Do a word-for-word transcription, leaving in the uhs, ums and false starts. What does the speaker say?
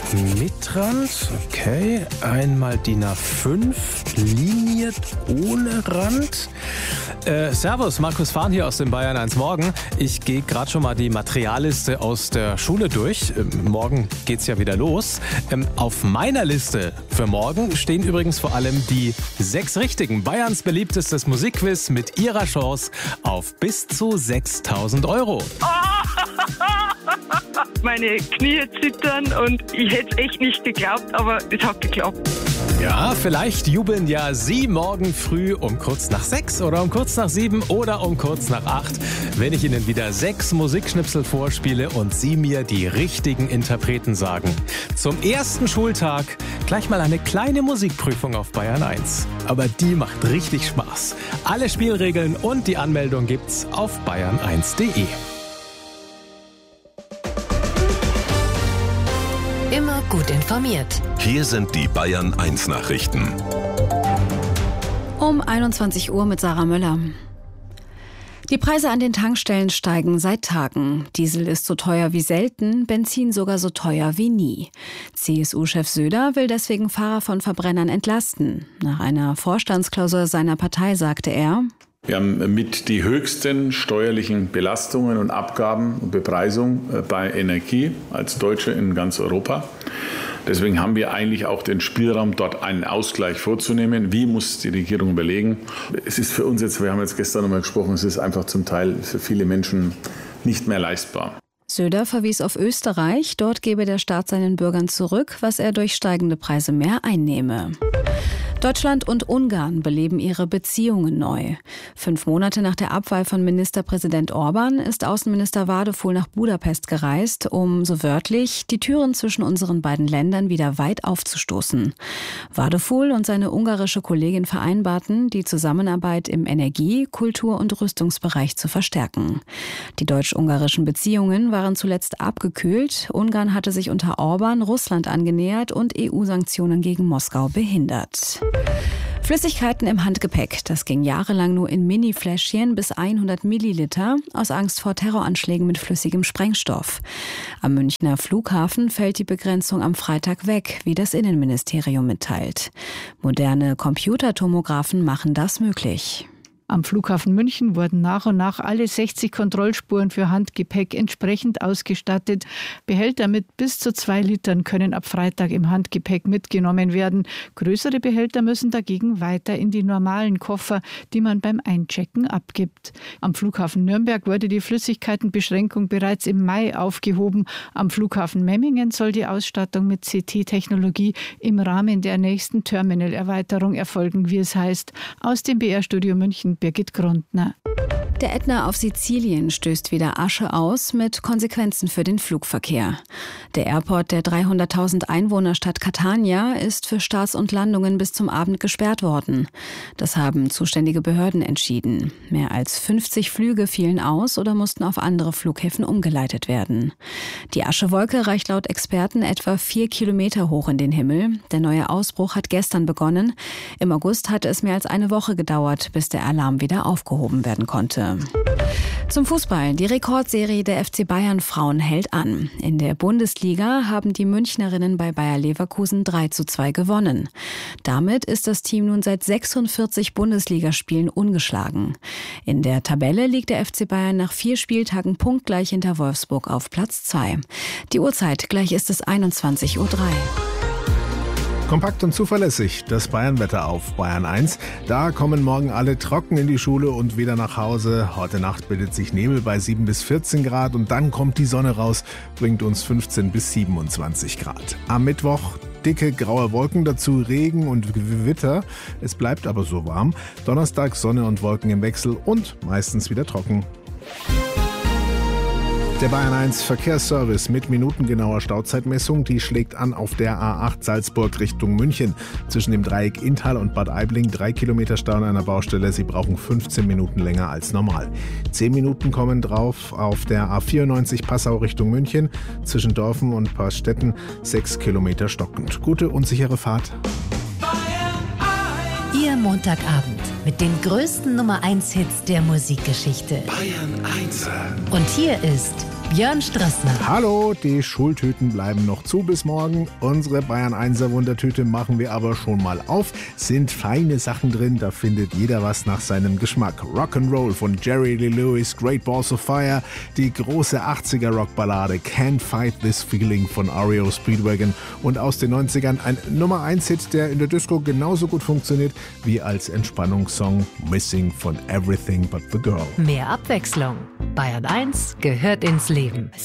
mit Rand, okay. Einmal D I N A fünf, liniert ohne Rand. Äh, servus, Markus Fahn hier aus dem Bayern eins Morgen. Ich gehe gerade schon mal die Materialliste aus der Schule durch. Ähm, morgen geht's ja wieder los. Ähm, auf meiner Liste für morgen stehen übrigens vor allem die sechs Richtigen. Bayerns beliebtestes Musikquiz mit ihrer Chance auf bis zu sechstausend Euro. Meine Knie zittern und ich hätte es echt nicht geglaubt, aber es hat geklappt. Ja, vielleicht jubeln ja Sie morgen früh um kurz nach sechs oder um kurz nach sieben oder um kurz nach acht, wenn ich Ihnen wieder sechs Musikschnipsel vorspiele und Sie mir die richtigen Interpreten sagen. Zum ersten Schultag gleich mal eine kleine Musikprüfung auf Bayern eins. Aber die macht richtig Spaß. Alle Spielregeln und die Anmeldung gibt's auf bayern eins punkt de. Immer gut informiert. Hier sind die Bayern eins Nachrichten. Um einundzwanzig Uhr mit Sarah Möller. Die Preise an den Tankstellen steigen seit Tagen. Diesel ist so teuer wie selten, Benzin sogar so teuer wie nie. C S U-Chef Söder will deswegen Fahrer von Verbrennern entlasten. Nach einer Vorstandsklausur seiner Partei sagte er: Wir haben mit die höchsten steuerlichen Belastungen und Abgaben und Bepreisung bei Energie als Deutsche in ganz Europa. Deswegen haben wir eigentlich auch den Spielraum, dort einen Ausgleich vorzunehmen. Wie muss die Regierung überlegen? Es ist für uns jetzt, wir haben jetzt gestern nochmal gesprochen, es ist einfach zum Teil für viele Menschen nicht mehr leistbar. Söder verwies auf Österreich. Dort gebe der Staat seinen Bürgern zurück, was er durch steigende Preise mehr einnehme. Deutschland und Ungarn beleben ihre Beziehungen neu. Fünf Monate nach der Abwahl von Ministerpräsident Orban ist Außenminister Wadefuhl nach Budapest gereist, um, so wörtlich, die Türen zwischen unseren beiden Ländern wieder weit aufzustoßen. Wadefuhl und seine ungarische Kollegin vereinbarten, die Zusammenarbeit im Energie-, Kultur- und Rüstungsbereich zu verstärken. Die deutsch-ungarischen Beziehungen waren zuletzt abgekühlt. Ungarn hatte sich unter Orban Russland angenähert und E U-Sanktionen gegen Moskau behindert. Flüssigkeiten im Handgepäck, das ging jahrelang nur in Mini-Fläschchen bis hundert Milliliter aus Angst vor Terroranschlägen mit flüssigem Sprengstoff. Am Münchner Flughafen fällt die Begrenzung am Freitag weg, wie das Innenministerium mitteilt. Moderne Computertomographen machen das möglich. Am Flughafen München wurden nach und nach alle sechzig Kontrollspuren für Handgepäck entsprechend ausgestattet. Behälter mit bis zu zwei Litern können ab Freitag im Handgepäck mitgenommen werden. Größere Behälter müssen dagegen weiter in die normalen Koffer, die man beim Einchecken abgibt. Am Flughafen Nürnberg wurde die Flüssigkeitenbeschränkung bereits im Mai aufgehoben. Am Flughafen Memmingen soll die Ausstattung mit C T-Technologie im Rahmen der nächsten Terminalerweiterung erfolgen, wie es heißt. Aus dem B R-Studio München Birgit Grundner. Der Ätna auf Sizilien stößt wieder Asche aus mit Konsequenzen für den Flugverkehr. Der Airport der dreihunderttausend Einwohnerstadt Catania ist für Starts und Landungen bis zum Abend gesperrt worden. Das haben zuständige Behörden entschieden. Mehr als fünfzig Flüge fielen aus oder mussten auf andere Flughäfen umgeleitet werden. Die Aschewolke reicht laut Experten etwa vier Kilometer hoch in den Himmel. Der neue Ausbruch hat gestern begonnen. Im August hatte es mehr als eine Woche gedauert, bis der Alarm wieder aufgehoben werden konnte. Zum Fußball. Die Rekordserie der F C Bayern Frauen hält an. In der Bundesliga haben die Münchnerinnen bei Bayer Leverkusen drei zu zwei gewonnen. Damit ist das Team nun seit sechsundvierzig Bundesligaspielen ungeschlagen. In der Tabelle liegt der F C Bayern nach vier Spieltagen punktgleich hinter Wolfsburg auf Platz zwei. Die Uhrzeit, gleich ist es einundzwanzig Uhr drei. Kompakt und zuverlässig, das Bayernwetter auf Bayern eins. Da kommen morgen alle trocken in die Schule und wieder nach Hause. Heute Nacht bildet sich Nebel bei sieben bis vierzehn Grad und dann kommt die Sonne raus, bringt uns fünfzehn bis siebenundzwanzig Grad. Am Mittwoch dicke graue Wolken, dazu Regen und Gewitter. Es bleibt aber so warm. Donnerstag Sonne und Wolken im Wechsel und meistens wieder trocken. Der Bayern eins Verkehrsservice mit minutengenauer Stauzeitmessung, die schlägt an auf der A acht Salzburg Richtung München. Zwischen dem Dreieck Inntal und Bad Aibling drei Kilometer Stau an einer Baustelle. Sie brauchen fünfzehn Minuten länger als normal. Zehn Minuten kommen drauf auf der A vierundneunzig Passau Richtung München. Zwischen Dorfen und Paarstetten sechs Kilometer stockend. Gute und sichere Fahrt. Ihr Montagabend mit den größten Nummer eins Hits der Musikgeschichte. Bayern eins. Und hier ist Björn Strassner. Hallo, die Schultüten bleiben noch zu bis morgen. Unsere Bayern einser Wundertüte machen wir aber schon mal auf. Sind feine Sachen drin, da findet jeder was nach seinem Geschmack. Rock'n'Roll von Jerry Lee Lewis, Great Balls of Fire, die große achtziger-Rockballade Can't Fight This Feeling von R E O Speedwagon und aus den neunzigern ein Nummer eins Hit, der in der Disco genauso gut funktioniert wie als Entspannungssong Missing von Everything But The Girl. Mehr Abwechslung. Bayern eins gehört ins Leben.